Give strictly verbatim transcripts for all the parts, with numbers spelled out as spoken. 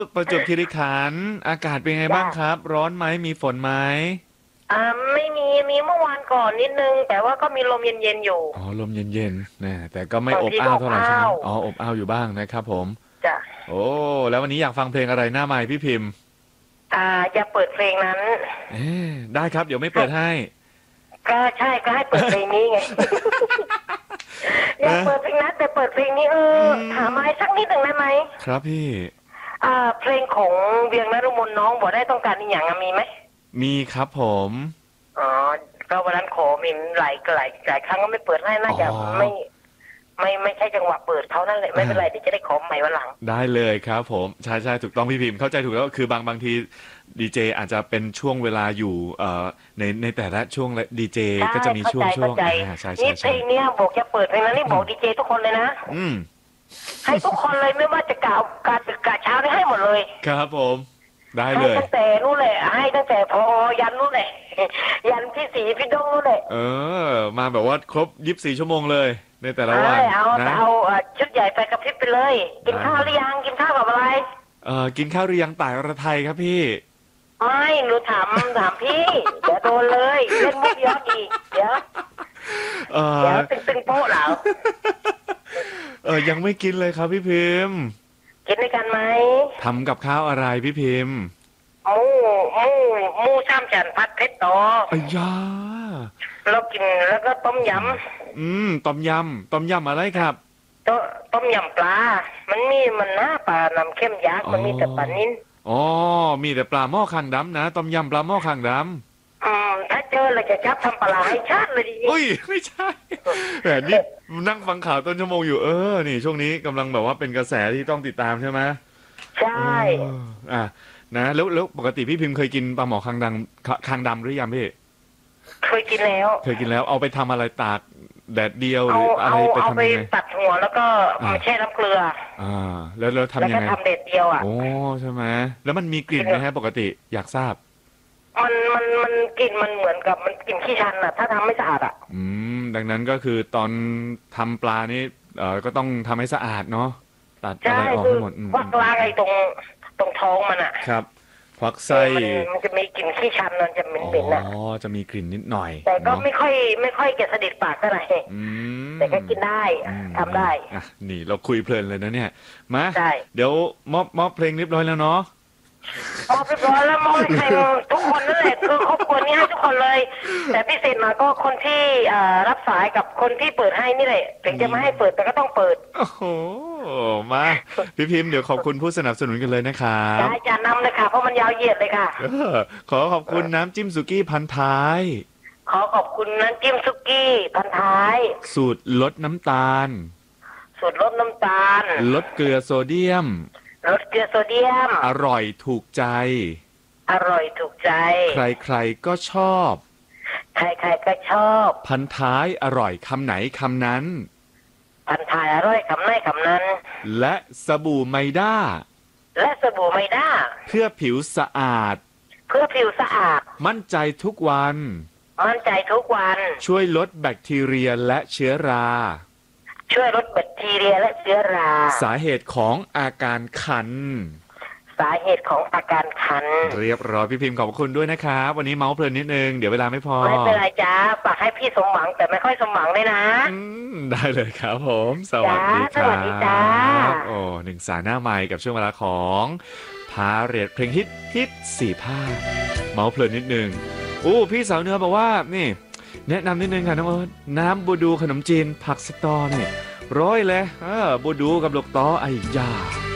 ประจวบคีรีขันธ์อากาศเป็นไงบ้าจ้างครับร้อนไหมมีฝนไหมอ่าไม่มีมีเมื่อวานก่อนนิดนึงแต่ว่าก็มีลมเย็นๆอยู่อ๋อลมเย็นๆนะแต่ก็ไม่บางอบทีก็อบอ้าวเท่าไหร่ใช่ไหมอ้าวอ๋ออบอ้าวอยู่บ้างนะครับผมจ้ะโอ้แล้ววันนี้อยากฟังเพลงอะไรหน้าไมค์พี่พิมพ์อ่าจะเปิดเพลงนั้นเอ๊ะได้ครับเดี๋ยวไม่เปิให้ดให้ก็ใช่ก็ให้เปิดเพลงนี้ไงอยากนะเปิดเพลงนั้นแต่เปิดเพลงนี้เอออืถามมอะไรสักนิดหนึ่งได้ไหมครับพี่อ่าเพลงของเวียงนฤมลน้องบอกได้ต้องการอีกอย่างอะมีไหมมีครับผมอ๋อก็วันนั้นขอมีหลายหลายหลายครั้งก็ไม่เปิดให้น่าจะอ๋อไม่ไม่ไม่ใช่จังหวะเปิดเขานั่นแหละไม่เป็นไรอ่าเดี๋ยวจะได้ขอใหม่วันหลังได้เลยครับผมใช่ใช่ถูกต้องพี่พิมพ์เข้าใจถูกแล้วคือบางบางทีดีเจอาจจะเป็นช่วงเวลาอยู่เอ่อในในแต่ละช่วงดีเจใช่ก็จะมีเข้าช่วงใจช่วงเข้าใจอ่าใช่นี่ใช่ใช่เพลงเนี้ยบอกจะเปิดเพลงนั้นนี่บอกดีเจทุกคนเลยนะอืมให้ทุกคนเลยไม่ว่าจะกล่าวการดึกกาเช้านี่ให้หมดเลยครับผมได้ให้เลยตั้งแต่นู่นแหละให้ตั้งแต่พอยันนู่นแหละยันพี่สีพี่ดงนู่นแหละเออมาแบบว่าครบยี่สิบสี่ชั่วโมงเลยในแต่ละเอาวันเอานะเอาเอ่อชุดใหญ่ไปกระพริบไปเลยกินข้าวหรือยังกินข้าวกับอะไรเอ่อกินข้าวหรือยังต่ายอรไทยครับพี่ไม่หนูถามถามพี่เดี๋ยวโดนเลยเล่นมุกย้อนอีกเดี๋ยวเอเดี๋ยวอตึงตึงโป๊ะเหรอเออยังไม่กินเลยครับพี่พิมพ์กินด้วยกันไหมทำกับข้าวอะไรพี่พิมพ์หมูหมูหมูสามชั้นผัดเผ็ดต่ออ้ยาแล้วกินแล้วก็ต้มยอืมต้มยำต้มยำอะไรครับำต้ต้มยำปลา มันมีมันหน้าปลาน้ำเข้มยักษ์มันมีแต่ปลานิ้นอ๋อมีแต่ปลาหม้อคางดำนะต้มยำปลาหม้อคางดำอืมถ้าเจอเราจะจับทำปลาให้ชาติเลยดิอุ้ยไม่ใช่แต่นี่นั่งฟังข่าวต้นชั่วโมงอยู่เออนี่ช่วงนี้กำลังแบบว่าเป็นกระแสที่ต้องติดตามใช่ไหมใช่เอออ่ะนะแล้วแล้วปกติพี่พิมพ์เคยกินปลาหมอคางดำคางดำหรือยังพี่เคยกินแล้วเคยกินแล้วเอาไปทำอะไรตากแดดเดียวหเอารืออะไรเอาไปเอาไปทำยังไงตัดหัวแล้วก็มาแช่น้ำเกลืออ่าแล้วแล้วแล้วทำยัก็งไงทำเด็ดเดียวอ่ะโอ้ใช่ไหมแล้วมันมีกลิ่นไหมฮะปกติอยากทราบมันมันมันกลิ่นมันเหมือนกับมันกลิ่นขี้ชันอ่ะถ้าทำไม่สะอาดอ่ะอืมดังนั้นก็คือตอนทำปลานี่เออก็ต้องทำให้สะอาดเนาะตัดอะใช่ไรออกคือให้หมดอืมควักล้างไอ้ตรงตรงท้องมันอ่ะครับควักเอไส้อมันมันจะมีกลิ่นขี้ชันมันจะเหอ๋อม็นๆอ่ะจะมีกลิ่นนิดหน่อยแต่ก็เนาะไม่ค่อยไม่ค่อยเกสดิดปากเท่าไหร่อืมแต่ก็กินได้อืมทำได้อ่ะนี่เราคุยเพลินเลยนะเนี่ยมาใช่เดี๋ยวมอบมอบเพลงเรียบร้อยแล้วเนาะมอบเรียบร้อยแล้วมอบให้ใครทุกคนนั่นแหละคือครอบครัวนี้ให้ทุกคนเลย แต่พิเศษมาก็คนที่เอ่อรับสายกับคนที่เปิดให้นี่แหละถึงจะไม่ให้เปิดแต่ก็ต้องเปิดโอ้โหมาพี่พิมพ์เดี๋ยวขอบคุณผู้สนับสนุนกันเลยนะครับได้จะนำเลยค่ะเพราะมันยาวเหยียดเลยค่ะเออขอขอบคุณน้ำจิ้มสุกี้พันท้ายขอขอบคุณน้ำจิ้มซุกี้พันท้ายสูตรลดน้ำตาลสูตรลดน้ำตาลลดเกลือโซเดียมลดเกลือโซเดียมอร่อยถูกใจอร่อยถูกใจใครๆก็ชอบใครๆก็ชอบพันท้ายอร่อยคำไหนคำนั้นพันท้ายอร่อยคำไหนคำนั้นและสบู่ไมด้าและสบู่ไมด้าเพื่อผิวสะอาดเพื่อผิวสะอาดมั่นใจทุกวันมั่นใจทุกวันช่วยลดแบคทีเรียและเชื้อราช่วยลดแบคทีเรียและเชื้อราสาเหตุของอาการคันสาเหตุของอาการคันเรียบร้อยพี่พิมพ์ขอบคุณด้วยนะครับวันนี้เมาส์เพลินนิดนึงเดี๋ยวเวลาไม่พอไม่เป็นไรจ้าฝากให้พี่สมหวังแต่ไม่ค่อยสมหวังเลยนะได้เลยครับผมสวัสดีครับสวัสดีจ้าโอ้หนึ่งสายหน้าใหม่กับช่วงเวลาของพาเรทเพลงฮิตฮิตสี่ภาคเมาส์เพลินนิดนึงอู้พี่สาวเนื้อบอกว่านี่แนะนำนิดนึงค่ะน้องเอิร์ธน้ำบูดูขนมจีนผักสตอเนี่ยร้อยเลยเออบูดูกับลูกตอไอ้ยา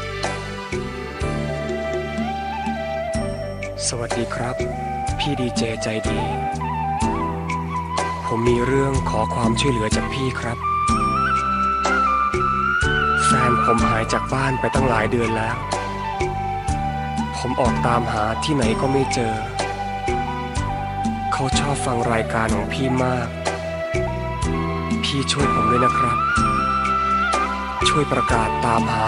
สวัสดีครับพี่ดีเจใจดีผมมีเรื่องขอความช่วยเหลือจากพี่ครับแฟนผมหายจากบ้านไปตั้งหลายเดือนแล้วผมออกตามหาที่ไหนก็ไม่เจอเขาชอบฟังรายการของพี่มากพี่ช่วยผมด้วยนะครับช่วยประกาศตามหา